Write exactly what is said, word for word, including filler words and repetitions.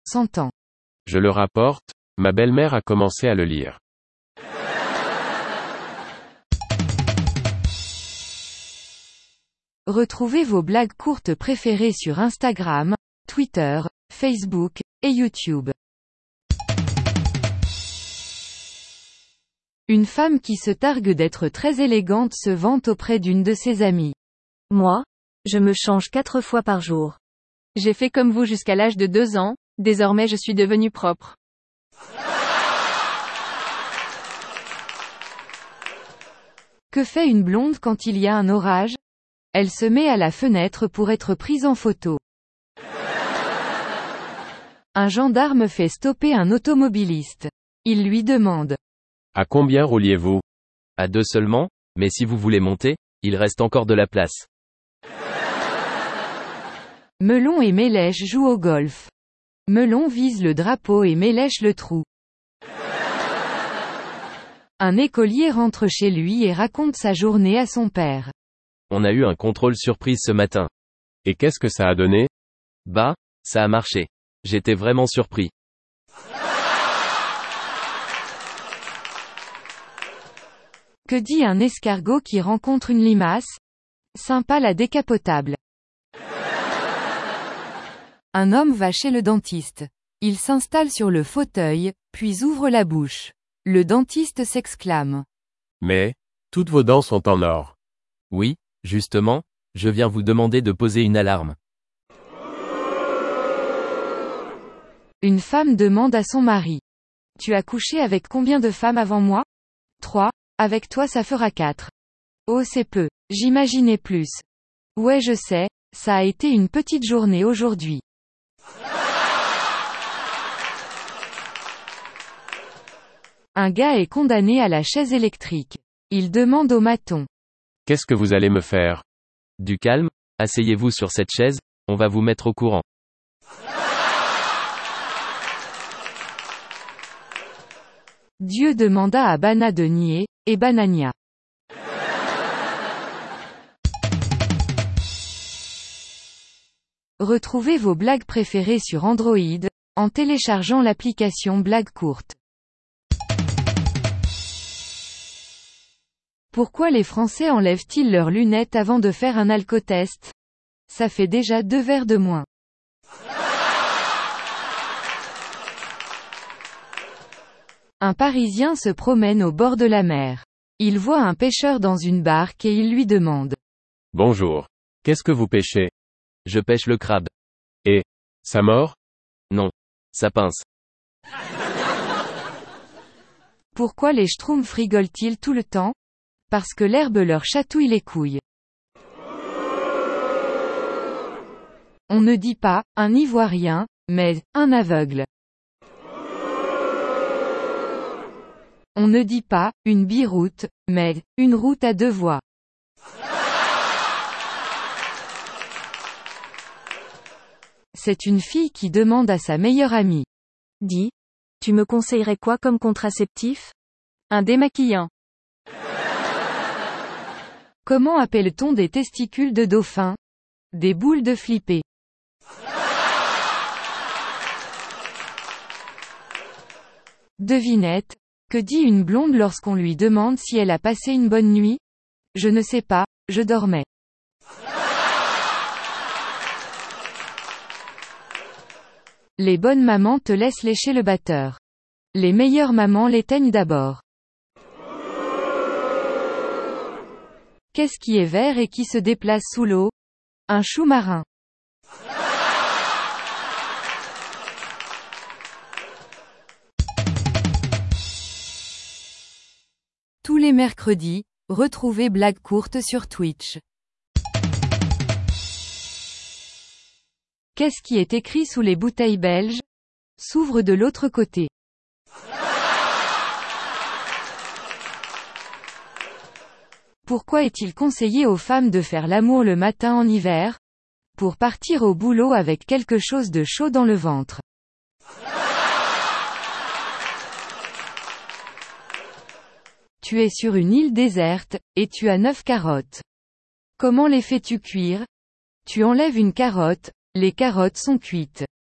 cent ans. Je le rapporte, ma belle-mère a commencé à le lire. Retrouvez vos blagues courtes préférées sur Instagram, Twitter, Facebook, et YouTube. Une femme qui se targue d'être très élégante se vante auprès d'une de ses amies. Moi, je me change quatre fois par jour. J'ai fait comme vous jusqu'à l'âge de deux ans, désormais je suis devenue propre. Que fait une blonde quand il y a un orage? Elle se met à la fenêtre pour être prise en photo. Un gendarme fait stopper un automobiliste. Il lui demande. À combien rouliez-vous? À deux seulement, mais si vous voulez monter, il reste encore de la place. Melon et Mélèche jouent au golf. Melon vise le drapeau et Mélèche le trou. Un écolier rentre chez lui et raconte sa journée à son père. On a eu un contrôle surprise ce matin. Et qu'est-ce que ça a donné? Bah, ça a marché. J'étais vraiment surpris. Que dit un escargot qui rencontre une limace? Sympa la décapotable. Un homme va chez le dentiste. Il s'installe sur le fauteuil, puis ouvre la bouche. Le dentiste s'exclame. Mais, toutes vos dents sont en or. Oui, justement, je viens vous demander de poser une alarme. Une femme demande à son mari. Tu as couché avec combien de femmes avant moi? Trois. Avec toi ça fera quatre. Oh c'est peu. J'imaginais plus. Ouais je sais, ça a été une petite journée aujourd'hui. Un gars est condamné à la chaise électrique. Il demande au maton. Qu'est-ce que vous allez me faire? Du calme, asseyez-vous sur cette chaise, on va vous mettre au courant. Dieu demanda à Bana de nier, et Banania. Retrouvez vos blagues préférées sur Android, en téléchargeant l'application Blagues courtes. Pourquoi les Français enlèvent-ils leurs lunettes avant de faire un alcotest? Ça fait déjà deux verres de moins. Un Parisien se promène au bord de la mer. Il voit un pêcheur dans une barque et il lui demande. Bonjour. Qu'est-ce que vous pêchez? Je pêche le crabe. Et, ça mord? Non. Ça pince. Pourquoi les schtroumpfs rigolent-ils tout le temps? Parce que l'herbe leur chatouille les couilles. On ne dit pas, un Ivoirien, mais, un aveugle. On ne dit pas, une biroute, mais, une route à deux voies. C'est une fille qui demande à sa meilleure amie. Dis, tu me conseillerais quoi comme contraceptif? Un démaquillant. Comment appelle-t-on des testicules de dauphin? Des boules de flipper. Devinette, que dit une blonde lorsqu'on lui demande si elle a passé une bonne nuit? Je ne sais pas, je dormais. Les bonnes mamans te laissent lécher le batteur. Les meilleures mamans l'éteignent d'abord. Qu'est-ce qui est vert et qui se déplace sous l'eau? Un chou marin. Tous les mercredis, retrouvez Blagues courtes sur Twitch. Qu'est-ce qui est écrit sous les bouteilles belges? S'ouvre de l'autre côté. Pourquoi est-il conseillé aux femmes de faire l'amour le matin en hiver? Pour partir au boulot avec quelque chose de chaud dans le ventre. Tu es sur une île déserte, et tu as neuf carottes. Comment les fais-tu cuire? Tu enlèves une carotte, les carottes sont cuites.